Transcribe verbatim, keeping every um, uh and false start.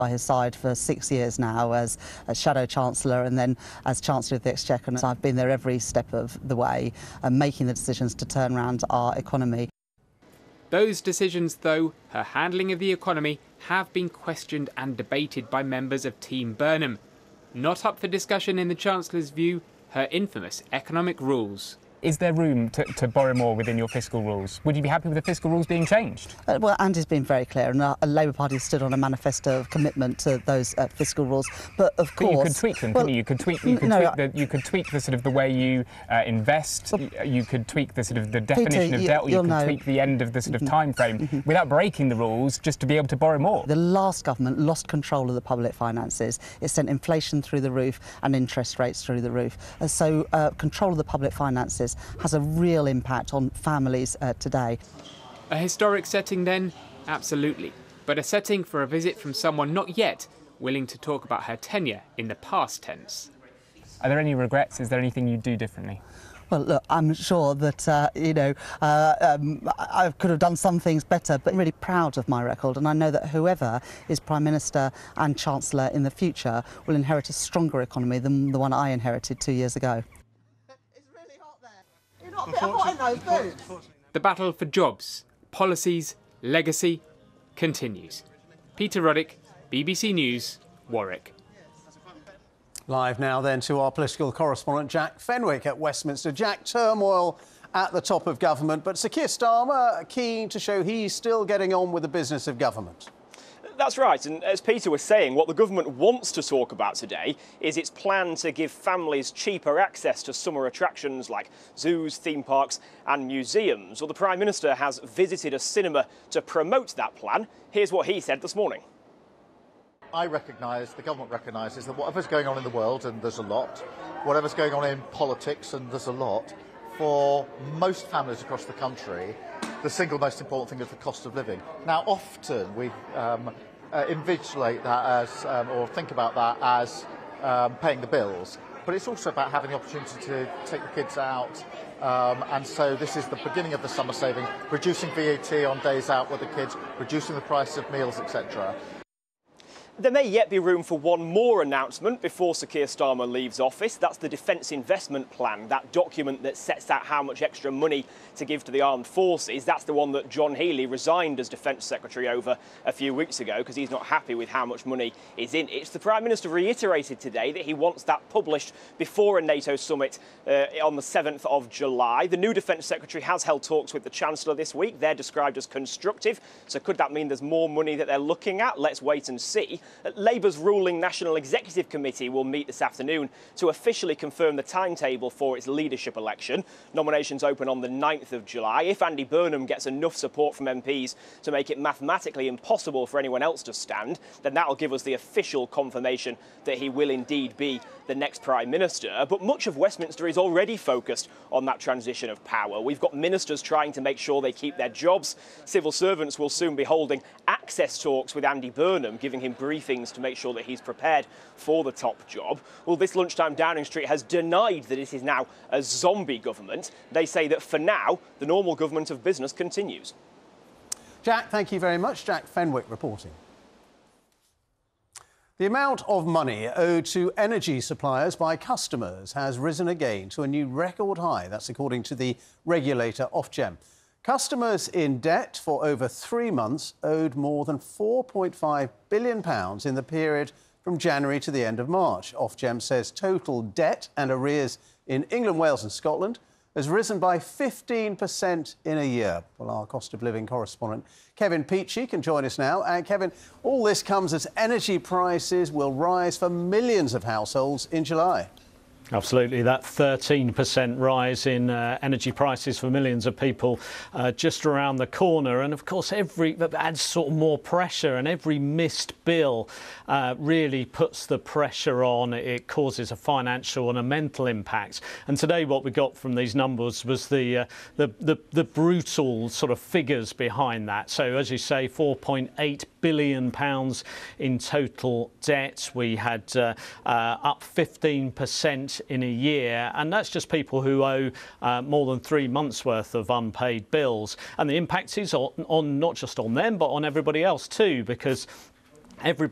By his side for six years now as, as Shadow Chancellor and then as Chancellor of the Exchequer. And I've been there every step of the way, and making the decisions to turn around our economy. Those decisions, though, her handling of the economy, have been questioned and debated by members of Team Burnham. Not up for discussion in the Chancellor's view, her infamous economic rules. Is there room to, to borrow more within your fiscal rules? Would you be happy with the fiscal rules being changed? Uh, well, Andy's been very clear, and the Labour Party stood on a manifesto of commitment to those uh, fiscal rules. But of course, but you could tweak them, well, couldn't you? You could tweak. You could, no, tweak the, you could tweak the sort of the way you uh, invest. Well, you could tweak the sort of the definition Peter, of you, debt. Or you could know, tweak the end of the sort of mm-hmm, time frame mm-hmm. without breaking the rules, just to be able to borrow more. The last government lost control of the public finances. It sent inflation through the roof and interest rates through the roof. Uh, so uh, control of the public finances has a real real impact on families uh, today. A historic setting then? Absolutely. But a setting for a visit from someone not yet willing to talk about her tenure in the past tense. Are there any regrets? Is there anything you'd do differently? Well, look, I'm sure that, uh, you know, uh, um, I could have done some things better, but I'm really proud of my record, and I know that whoever is Prime Minister and Chancellor in the future will inherit a stronger economy than the one I inherited two years ago. The battle for jobs, policies, legacy continues. Peter Ruddick, B B C News, Warwick. Live now then to our political correspondent Jack Fenwick at Westminster. Jack, turmoil at the top of government, but Sir Keir Starmer keen to show he's still getting on with the business of government. That's right, and as Peter was saying, what the government wants to talk about today is its plan to give families cheaper access to summer attractions like zoos, theme parks and museums. Well, the Prime Minister has visited a cinema to promote that plan. Here's what he said this morning. I recognise, the government recognises that whatever's going on in the world, and there's a lot, whatever's going on in politics, and there's a lot, for most families across the country, the single most important thing is the cost of living. Now, often we um, uh, invigilate that as, um, or think about that as um, paying the bills, but it's also about having the opportunity to take the kids out. Um, and so this is the beginning of the summer saving, reducing V A T on days out with the kids, reducing the price of meals, et cetera. There may yet be room for one more announcement before Sir Keir Starmer leaves office. That's the Defence Investment Plan, that document that sets out how much extra money to give to the armed forces. That's the one that John Healey resigned as Defence Secretary over a few weeks ago because he's not happy with how much money is in it. The Prime Minister reiterated today that he wants that published before a NATO summit uh, on the seventh of July. The new Defence Secretary has held talks with the Chancellor this week. They're described as constructive. So could that mean there's more money that they're looking at? Let's wait and see. Labour's ruling National Executive Committee will meet this afternoon to officially confirm the timetable for its leadership election. Nominations open on the ninth of July. If Andy Burnham gets enough support from M Ps to make it mathematically impossible for anyone else to stand, then that'll give us the official confirmation that he will indeed be the next Prime Minister. But much of Westminster is already focused on that transition of power. We've got ministers trying to make sure they keep their jobs. Civil servants will soon be holding access talks with Andy Burnham, giving him briefings to make sure that he's prepared for the top job. Well, this lunchtime Downing Street has denied that it is now a zombie government. They say that for now, the normal government of business continues. Jack, thank you very much. Jack Fenwick reporting. The amount of money owed to energy suppliers by customers has risen again to a new record high. That's according to the regulator Ofgem. Customers in debt for over three months owed more than four point five billion pounds in the period from January to the end of March. Ofgem says total debt and arrears in England, Wales and Scotland has risen by fifteen percent in a year. Well, our cost of living correspondent Kevin Peachey can join us now. And Kevin, all this comes as energy prices will rise for millions of households in July. Absolutely, that thirteen percent rise in uh, energy prices for millions of people uh, just around the corner. And of course, every that adds sort of more pressure, and every missed bill uh, really puts the pressure on. It causes a financial and a mental impact. And today, what we got from these numbers was the uh, the, the the brutal sort of figures behind that. So, as you say, four point eight billion pounds in total debt. We had uh, uh, up fifteen percent in a year, and that's just people who owe uh, more than three months worth of unpaid bills. And the impact is on, on not just on them but on everybody else too, because every